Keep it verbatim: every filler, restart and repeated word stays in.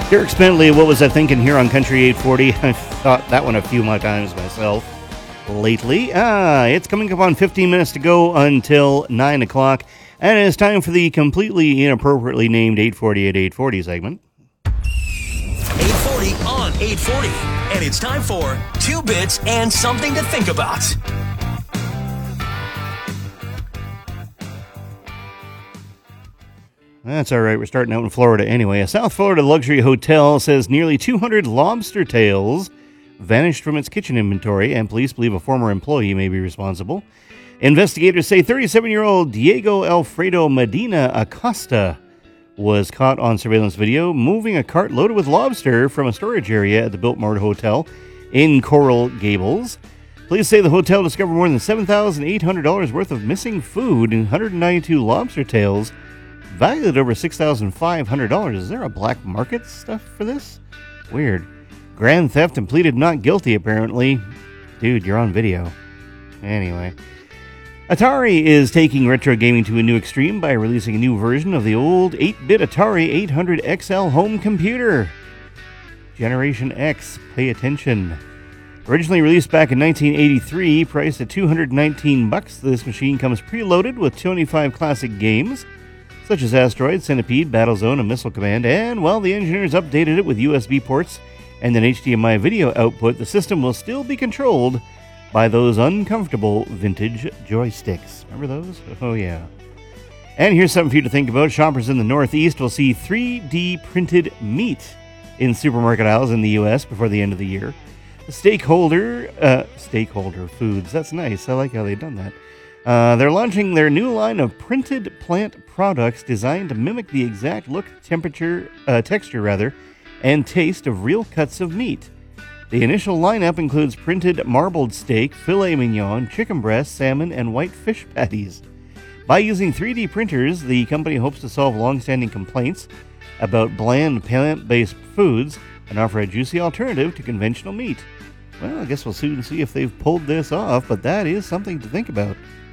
Derek Bentley, What Was I Thinking, here on Country eight forty. I've thought that one a few more times myself lately. Ah, it's coming up on fifteen minutes to go until nine o'clock, and it's time for the completely inappropriately named eight forty at eight forty segment. eight forty on eight forty, and it's time for Two Bits and Something to Think About. That's all right. We're starting out in Florida anyway. A South Florida luxury hotel says nearly two hundred lobster tails vanished from its kitchen inventory, and police believe a former employee may be responsible. Investigators say thirty-seven-year-old Diego Alfredo Medina Acosta was caught on surveillance video moving a cart loaded with lobster from a storage area at the Biltmore Hotel in Coral Gables. Police say the hotel discovered more than seven thousand eight hundred dollars worth of missing food and one hundred ninety-two lobster tails valued at over six thousand five hundred dollars. Is there a black market stuff for this? Weird. Grand theft and pleaded not guilty, apparently. Dude, you're on video. Anyway. Atari is taking retro gaming to a new extreme by releasing a new version of the old eight-bit Atari eight hundred X L home computer. Generation X, pay attention. Originally released back in nineteen eighty-three, priced at two hundred nineteen bucks, this machine comes preloaded with twenty-five classic games, such as Asteroid, Centipede, Battlezone, and Missile Command, and while the engineers updated it with U S B ports and an H D M I video output, the system will still be controlled by those uncomfortable vintage joysticks. Remember those? Oh, yeah. And here's something for you to think about. Shoppers in the Northeast will see three D printed meat in supermarket aisles in the U S before the end of the year. The stakeholder, uh, stakeholder foods, that's nice. I like how they've done that. Uh, they're launching their new line of printed plant products designed to mimic the exact look, temperature, uh, texture rather, and taste of real cuts of meat. The initial lineup includes printed marbled steak, filet mignon, chicken breast, salmon, and white fish patties. By using three D printers, the company hopes to solve long-standing complaints about bland plant-based foods and offer a juicy alternative to conventional meat. Well, I guess we'll soon see if they've pulled this off, but that is something to think about.